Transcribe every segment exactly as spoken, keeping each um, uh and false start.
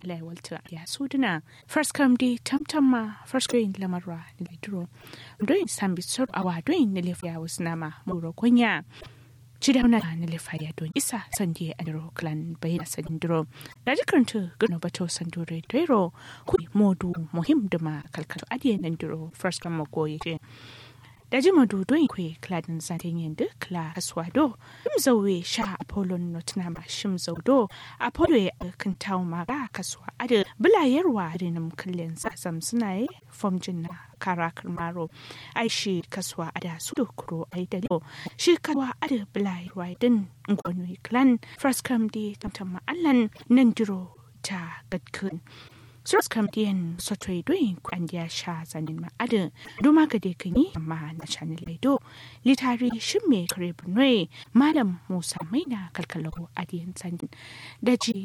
lai walta ya suduna first come di tamtamma first going lamarwa ni lidro doin sambi sor awa doin ni lefa wasnama muro konya Chidamna na lefaya don isa sanje adro clan bayna sandro daji kantu gano bato sandure tero ku modu muhim dama kalkato adiye nandro first come goye daji modu don ku clan zanten yende kla aswado mzawe sha apollo notna ma shim zawdo apollo kantaw maga kaswa ade bulayarwa rinum kallen sam sunaye from jinna karakar maro ai shi kaswa ada su kuro ai dalilo shi kaswa ada bulai waiden ngonu clan first come di tamtam allan nandiro ta gadkun first come di en sotoi doin kwandiya sha zanin ma ada duma ga de kani amma na channel laido litari shimme krebnoi malam musa maina kalkalo adiyan sandin daji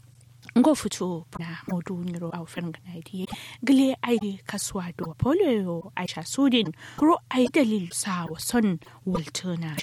ngo futu na modu niro au fengana idie gile ai kaswa do polio aisha sudin kuro ai dalil sa wason waltuna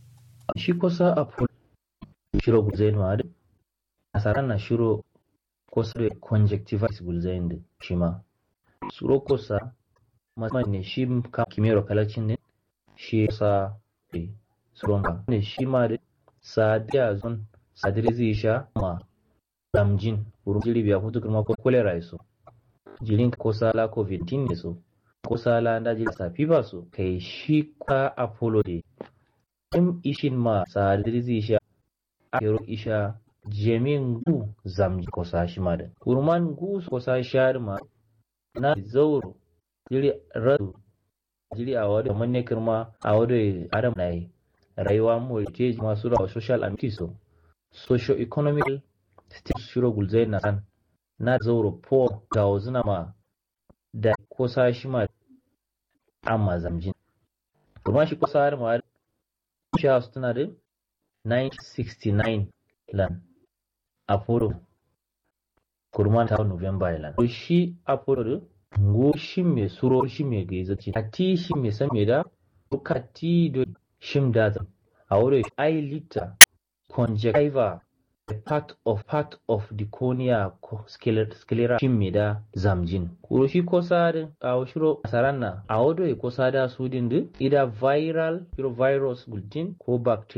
shi kosa apol shiro guzain wad asaran na shiro kosa de conjunctivitis guzain de shima suro kosa masma ne shi ka kimero kalacin ne shi sa e suronka ne shi ma de sadia zon sadirizi sha ma damjin wurin jiri biya hutu kuma ko kolera yaso jirin ko sala covid nineteen ne so ko sala da jiri safi ba so kai shi ka apollo de im ishin ma sadirizi sha ayro isha jemin gu zamji ko sa shi ma da kurman gu ko sa shar ma na zauro jiri radu jiri a wado manne kirma a wado adam nai rayuwa mu te masu da social amenities so socio economic still shiro gulzai na san na zauro po ga wazuna ma da kosa shi ma amma zamjin kuma shi kosa har ma shi house tana da nineteen sixty-nine lan apollo kurman ta november lan to shi apollo da ngo shi me suro shi me gaizaci ati shi me san me da bukati do shim da a wuri ai lita conjunctiva part of part of the cornea sclera shimmida zamjin kuro shi kosa a shiro asaranna a wado e kosa da sudin da ida viral virus gultin ko bacteria